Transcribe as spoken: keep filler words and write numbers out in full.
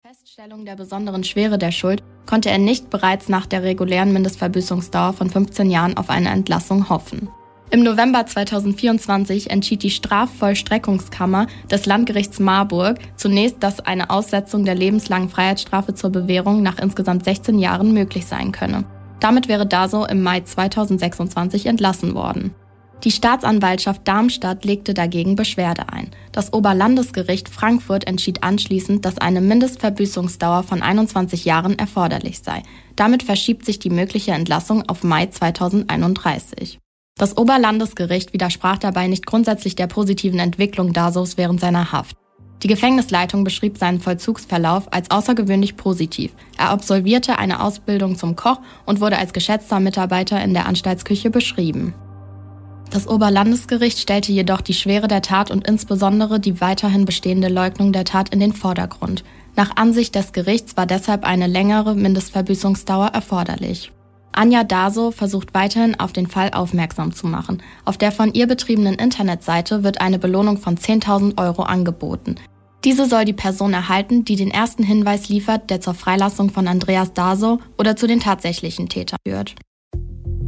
Feststellung der besonderen Schwere der Schuld konnte er nicht bereits nach der regulären Mindestverbüßungsdauer von fünfzehn Jahren auf eine Entlassung hoffen. Im November zweitausendvierundzwanzig entschied die Strafvollstreckungskammer des Landgerichts Marburg zunächst, dass eine Aussetzung der lebenslangen Freiheitsstrafe zur Bewährung nach insgesamt sechzehn Jahren möglich sein könne. Damit wäre Daso im Mai zweitausendsechsundzwanzig entlassen worden. Die Staatsanwaltschaft Darmstadt legte dagegen Beschwerde ein. Das Oberlandesgericht Frankfurt entschied anschließend, dass eine Mindestverbüßungsdauer von einundzwanzig Jahren erforderlich sei. Damit verschiebt sich die mögliche Entlassung auf Mai zweitausendeinunddreißig. Das Oberlandesgericht widersprach dabei nicht grundsätzlich der positiven Entwicklung Dasos während seiner Haft. Die Gefängnisleitung beschrieb seinen Vollzugsverlauf als außergewöhnlich positiv. Er absolvierte eine Ausbildung zum Koch und wurde als geschätzter Mitarbeiter in der Anstaltsküche beschrieben. Das Oberlandesgericht stellte jedoch die Schwere der Tat und insbesondere die weiterhin bestehende Leugnung der Tat in den Vordergrund. Nach Ansicht des Gerichts war deshalb eine längere Mindestverbüßungsdauer erforderlich. Anja Daso versucht weiterhin auf den Fall aufmerksam zu machen. Auf der von ihr betriebenen Internetseite wird eine Belohnung von zehntausend Euro angeboten. Diese soll die Person erhalten, die den ersten Hinweis liefert, der zur Freilassung von Andreas Daso oder zu den tatsächlichen Tätern führt.